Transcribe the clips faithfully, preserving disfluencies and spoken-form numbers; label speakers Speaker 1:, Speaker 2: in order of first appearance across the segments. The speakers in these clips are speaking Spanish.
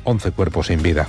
Speaker 1: once cuerpos sin vida.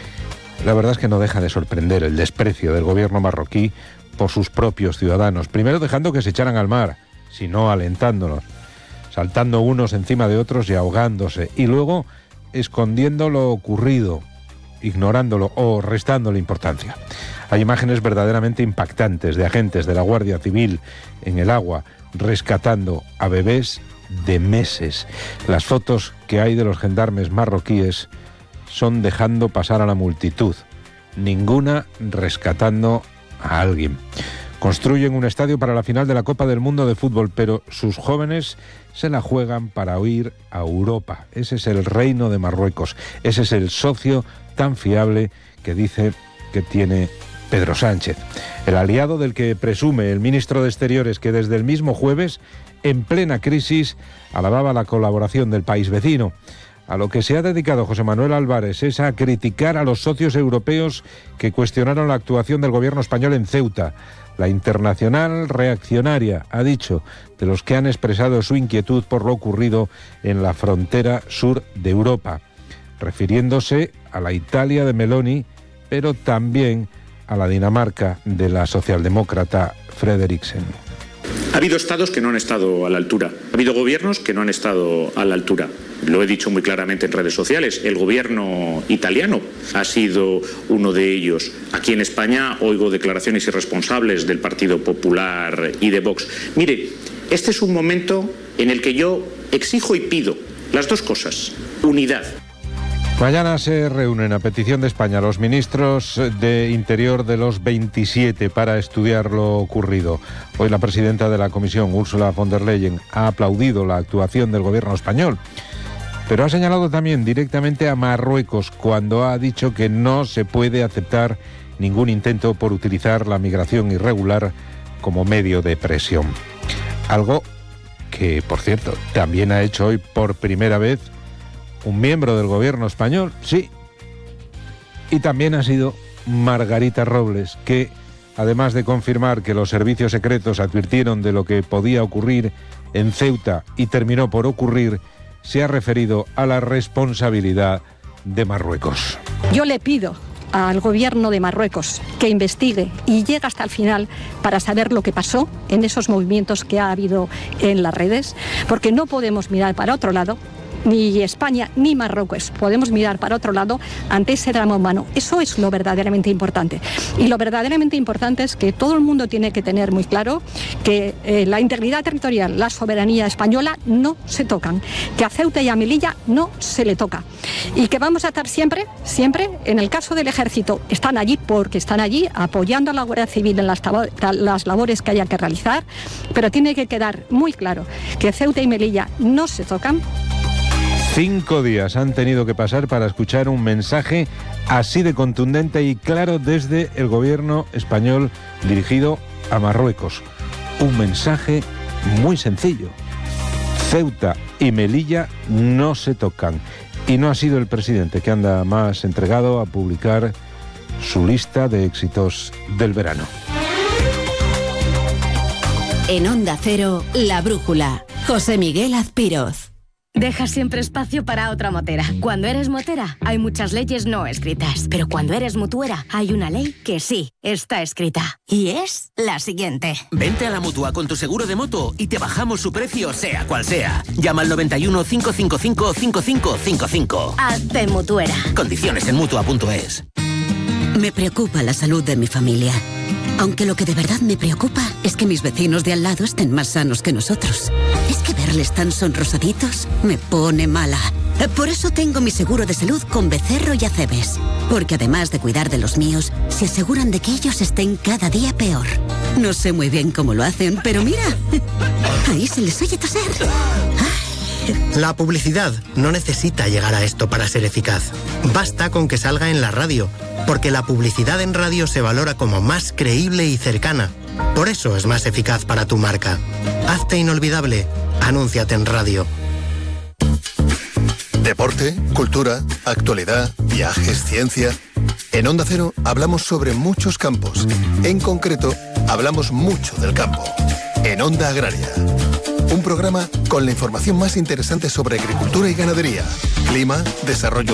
Speaker 1: La verdad es que no deja de sorprender el desprecio del gobierno marroquí por sus propios ciudadanos, primero dejando que se echaran al mar, sino alentándolos, saltando unos encima de otros y ahogándose, y luego escondiendo lo ocurrido, ignorándolo o restándole importancia. Hay imágenes verdaderamente impactantes de agentes de la Guardia Civil en el agua rescatando a bebés de meses. Las fotos que hay de los gendarmes marroquíes son dejando pasar a la multitud, ninguna rescatando a alguien. Construyen un estadio para la final de la Copa del Mundo de fútbol, pero sus jóvenes se la juegan para ir a Europa. Ese es el reino de Marruecos, ese es el socio tan fiable que dice que tiene Pedro Sánchez, el aliado del que presume el ministro de Exteriores, que desde el mismo jueves, en plena crisis, alababa la colaboración del país vecino. A lo que se ha dedicado José Manuel Álvarez es a criticar a los socios europeos que cuestionaron la actuación del gobierno español en Ceuta. La internacional reaccionaria ha dicho de los que han expresado su inquietud por lo ocurrido en la frontera sur de Europa, refiriéndose a la Italia de Meloni, pero también a la Dinamarca de la socialdemócrata Frederiksen.
Speaker 2: Ha habido estados que no han estado a la altura, ha habido gobiernos que no han estado a la altura. Lo he dicho muy claramente en redes sociales, el gobierno italiano ha sido uno de ellos. Aquí en España oigo declaraciones irresponsables del Partido Popular y de Vox. Mire, este es un momento en el que yo exijo y pido las dos cosas: unidad.
Speaker 1: Mañana se reúnen a petición de España los ministros de Interior de los veintisiete para estudiar lo ocurrido. Hoy la presidenta de la Comisión, Ursula von der Leyen, ha aplaudido la actuación del gobierno español, pero ha señalado también directamente a Marruecos cuando ha dicho que no se puede aceptar ningún intento por utilizar la migración irregular como medio de presión. Algo que, por cierto, también ha hecho hoy por primera vez un miembro del gobierno español, sí, y también ha sido Margarita Robles, que, además de confirmar que los servicios secretos advirtieron de lo que podía ocurrir en Ceuta y terminó por ocurrir, se ha referido a la responsabilidad de Marruecos.
Speaker 3: Yo le pido al gobierno de Marruecos que investigue y llegue hasta el final para saber lo que pasó en esos movimientos que ha habido en las redes, porque no podemos mirar para otro lado. Ni España ni Marruecos podemos mirar para otro lado ante ese drama humano. Eso es lo verdaderamente importante. Y lo verdaderamente importante es que todo el mundo tiene que tener muy claro que eh, la integridad territorial, la soberanía española no se tocan, que a Ceuta y a Melilla no se le toca. Y que vamos a estar siempre, siempre, en el caso del ejército, están allí porque están allí apoyando a la Guardia Civil en las, las labores que haya que realizar, pero tiene que quedar muy claro que Ceuta y Melilla no se tocan.
Speaker 1: Cinco días han tenido que pasar para escuchar un mensaje así de contundente y claro desde el gobierno español dirigido a Marruecos. Un mensaje muy sencillo. Ceuta y Melilla no se tocan. Y no ha sido el presidente, que anda más entregado a publicar su lista de éxitos del verano.
Speaker 4: En Onda Cero, La Brújula. José Miguel Azpiroz.
Speaker 5: Deja siempre espacio para otra motera. Cuando eres motera, hay muchas leyes no escritas. Pero cuando eres mutuera, hay una ley que sí está escrita. Y es la siguiente.
Speaker 6: Vente a la Mutua con tu seguro de moto y te bajamos su precio, sea cual sea. Llama al noventa y uno, cinco cinco cinco, cinco cinco cinco cinco.
Speaker 5: Hazte mutuera.
Speaker 6: Condiciones en mutua punto es.
Speaker 4: Me preocupa la salud de mi familia. Aunque lo que de verdad me preocupa es que mis vecinos de al lado estén más sanos que nosotros. Es que verles tan sonrosaditos me pone mala. Por eso tengo mi seguro de salud con Becerro y Acebes. Porque además de cuidar de los míos, se aseguran de que ellos estén cada día peor. No sé muy bien cómo lo hacen, pero mira, ahí se les oye toser.
Speaker 7: La publicidad no necesita llegar a esto para ser eficaz. Basta con que salga en la radio, porque la publicidad en radio se valora como más creíble y cercana. Por eso es más eficaz para tu marca. Hazte inolvidable. Anúnciate en radio.
Speaker 8: Deporte, cultura, actualidad, viajes, ciencia. En Onda Cero hablamos sobre muchos campos. En concreto, hablamos mucho del campo. En Onda Agraria. Un programa con la información más interesante sobre agricultura y ganadería, clima, desarrollo